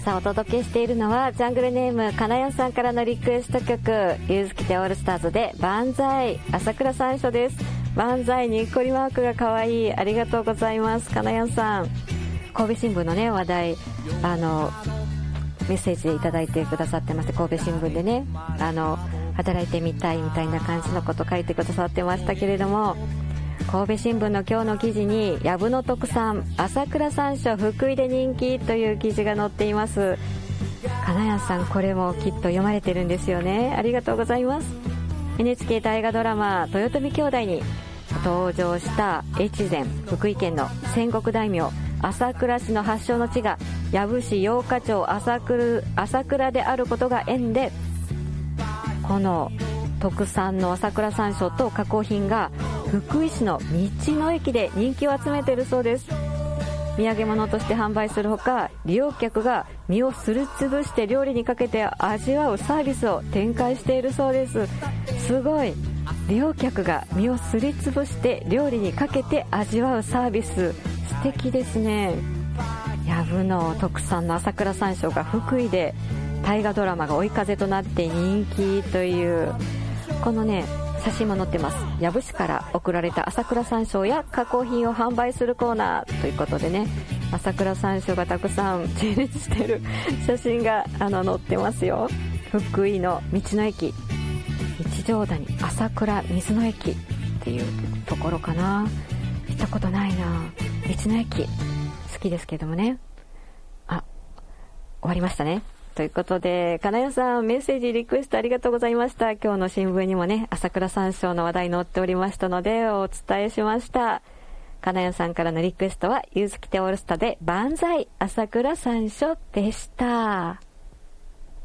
さあお届けしているのはジャングルネームかなやんさんからのリクエスト曲、ゆうずきてオールスターズで万歳、朝倉三所です。万歳にっこりマークが可愛い、ありがとうございます。かなやんさん、神戸新聞のね話題メッセージでいただいてくださってまして、神戸新聞でね働いてみたいみたいな感じのこと書いてくださってましたけれども、神戸新聞の今日の記事に藪の特産朝倉山椒福井で人気という記事が載っています。金谷さん、これもきっと読まれてるんですよね。ありがとうございます。 NHK 大河ドラマ豊臣兄弟に登場した越前、福井県の戦国大名朝倉氏の発祥の地が藪市八日町朝倉であることが縁で、この特産の朝倉山椒と加工品が福井市の道の駅で人気を集めているそうです。土産物として販売するほか、利用客が身をすりつぶして料理にかけて味わうサービスを展開しているそうです。すごい、利用客が身をすりつぶして料理にかけて味わうサービス、素敵ですね。藪の特産の朝倉山椒が福井で大河ドラマが追い風となって人気という、このね写真も載ってます。藪市から送られた朝倉山椒や加工品を販売するコーナーということでね、朝倉山椒がたくさん陳列している写真が載ってますよ。福井の道の駅、一条谷朝倉水の駅っていうところかな。行ったことないな。道の駅好きですけどもね。終わりましたね。ということで、金谷さん、メッセージリクエストありがとうございました。今日の新聞にもね、朝倉山椒の話題載っておりましたのでお伝えしました。金谷さんからのリクエストはゆうずきてオールスターで万歳、朝倉山椒でした。